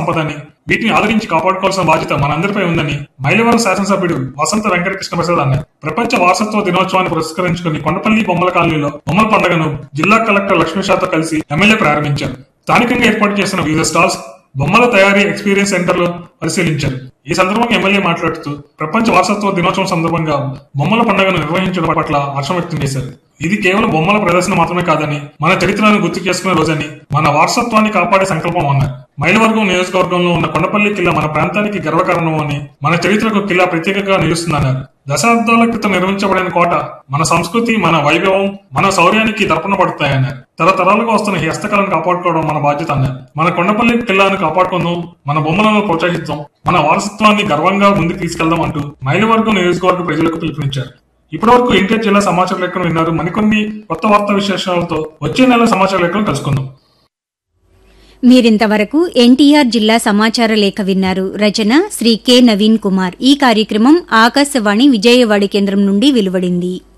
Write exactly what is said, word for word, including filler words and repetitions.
సంపదని, వీటిని ఆదరించి కాపాడుకోవాల్సిన బాధ్యత మనందరిపై ఉందని మైలవరం శాసనసభ్యుడు వసంత వెంకట కృష్ణప్రసాద్ అన్నారు. ప్రపంచ వారసత్వ దినోత్సవాన్ని పురస్కరించుకుని కొండపల్లి బొమ్మల కాలనీలో బొమ్మల పండుగను జిల్లా కలెక్టర్ లక్ష్మీషాతో కలిసి ఎమ్మెల్యే ప్రారంభించారు. స్థానికంగా ఏర్పాటు చేసిన వివిధ స్టాల్స్, బొమ్మల తయారీ ఎక్స్పీరియన్స్ సెంటర్లు పరిశీలించారు. ఈ సందర్భంగా ఎమ్మెల్యే మాట్లాడుతూ ప్రపంచ వారసత్వ దినోత్సవం సందర్భంగా బొమ్మల పండుగను నిర్వహించడం పట్ల హర్షం వ్యక్తం చేశారు. ఇది కేవలం బొమ్మల ప్రదర్శన మాత్రమే కాదని, మన చరిత్రను గుర్తు చేసుకునే రోజని, మన వారసత్వాన్ని కాపాడే సంకల్పం అన్నారు. మైలవర్గం నియోజకవర్గంలో ఉన్న కొండపల్లి కిల్లా మన ప్రాంతానికి గర్వకారణం అని, మన చరిత్రకు కిల్లా ప్రత్యేకంగా నిలుస్తుందన్నారు. దశాబ్దాల క్రితం నిర్మించబడిన కోట మన సంస్కృతి, మన వైభవం, మన శౌర్యానికి దర్పణ పడుతాయన్నారు. తరతరాలుగా వస్తున్న ఈ హస్తకళను కాపాడుకోవడం మన బాధ్యత అన్నారు. మన కొండపల్లి కిల్లాను కాపాడుకుందాం, మన బొమ్మలను ప్రోత్సహిద్దాం, మన వారసత్వాన్ని గర్వంగా ముందుకు తీసుకెళ్దాం అంటూ మైలవర్గం నియోజకవర్గ ప్రజలకు పిలుపునిచ్చారు. ఇప్పటివరకు ఎన్టీఆర్ జిల్లా సమాచార లేఖను విన్నారు. మరికొన్ని కొత్త వార్తా విశేషాలతో వచ్చే నెల సమాచార లేఖను కలుసుకుందాం. మీరింతవరకు ఎన్టీఆర్ జిల్లా సమాచార లేఖ విన్నారు. రచన శ్రీ కె నవీన్ కుమార్. ఈ కార్యక్రమం ఆకాశవాణి విజయవాడ కేంద్రం నుండి వెలువడింది.